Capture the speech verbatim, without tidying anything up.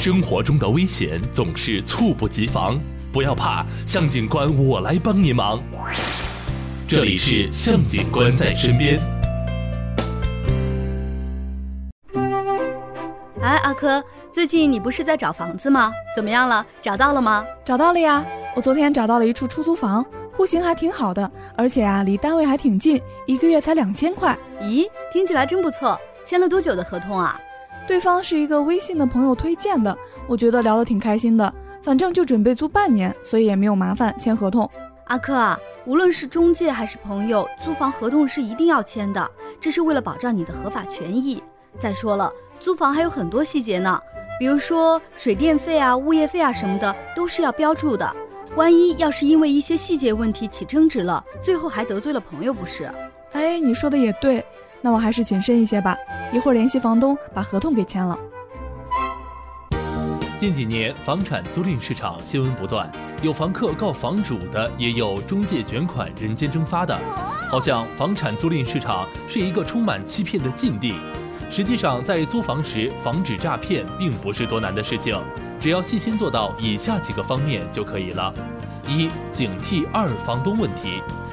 生活中的危险总是猝不及防，不要怕，向警官我来帮您忙。这里是向警官在身边。 哎，阿珂，最近你不是在找房子吗？怎么样了？找到了吗？ 找到了呀，我昨天找到了一处出租房，户型还挺好的，而且啊，离单位还挺近，一个月才两千块。 咦，听起来真不错。签了多久的合同啊？ 对方是一个微信的朋友推荐的，我觉得聊得挺开心的，反正就准备租半年，所以也没有麻烦签合同。 阿珂啊，无论是中介还是朋友，租房合同是一定要签的，这是为了保障你的合法权益。再说了，租房还有很多细节呢，比如说水电费啊、物业费啊什么的都是要标注的，万一要是因为一些细节问题起争执了，最后还得罪了朋友不是？ 哎，你说的也对，那我还是谨慎一些吧，一会儿联系房东把合同给签了。 近几年房产租赁市场新闻不断，有房客告房主的，也有中介卷款人间蒸发的，好像房产租赁市场是一个充满欺骗的禁地。实际上在租房时防止诈骗并不是多难的事情，只要细心做到以下几个方面就可以了。一、警惕二房东问题。